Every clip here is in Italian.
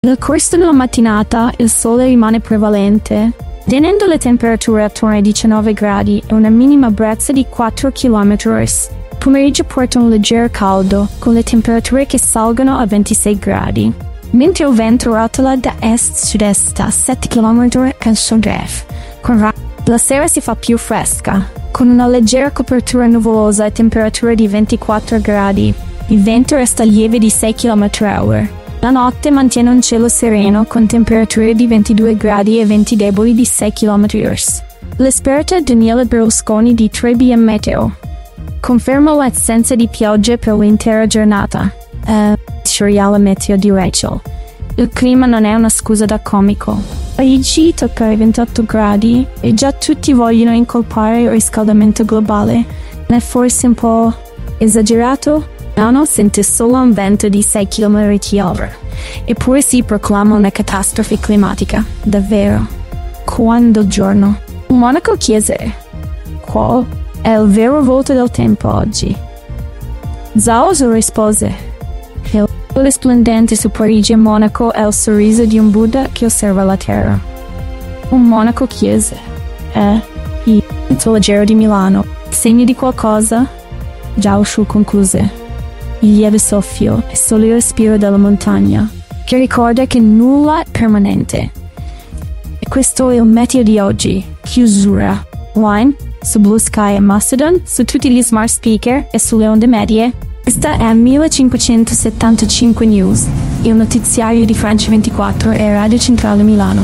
Nel corso della mattinata il sole rimane prevalente, tenendo le temperature attorno ai 19 gradi e una minima brezza di 4 km/h. Il pomeriggio porta un leggero caldo, con le temperature che salgono a 26 gradi, mentre il vento rotola da est-sud-est a 7 km/h a sud-est. La sera si fa più fresca, con una leggera copertura nuvolosa e temperature di 24 gradi. Il vento resta lieve di 6 km/h. La notte mantiene un cielo sereno con temperature di 22 gradi e venti deboli di 6 km/h. L'esperta Daniela Berlusconi di 3BM Meteo conferma l'assenza di piogge per l'intera giornata. Editoriale meteo di Rachel. Il clima non è una scusa da comico. Parigi tocca i 28 gradi e già tutti vogliono incolpare il riscaldamento globale. Non è forse un po' esagerato? Milano sente solo un vento di 6 km/h, eppure si proclama una catastrofe climatica. Davvero? Quando il giorno? Monaco chiese: qual è il vero volto del tempo oggi? Zauso rispose: il sole splendente su Parigi e Monaco è il sorriso di un Buddha che osserva la terra. Un monaco chiese: il vento leggero di Milano, segno di qualcosa? Zauso concluse: il lieve soffio è solo il respiro della montagna, che ricorda che nulla è permanente. E questo è il meteo di oggi. Chiusura. Line su Blue Sky e Mastodon, su tutti gli smart speaker e sulle onde medie. Questa è 1575 News, il notiziario di Francia 24 e Radio Centrale Milano.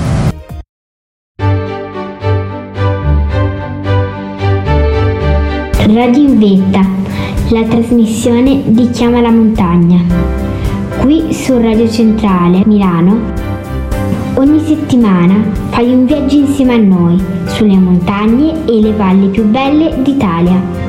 Radio in Vetta, la trasmissione di Chiama la Montagna. Qui su Radio Centrale Milano, ogni settimana fai un viaggio insieme a noi sulle montagne e le valli più belle d'Italia.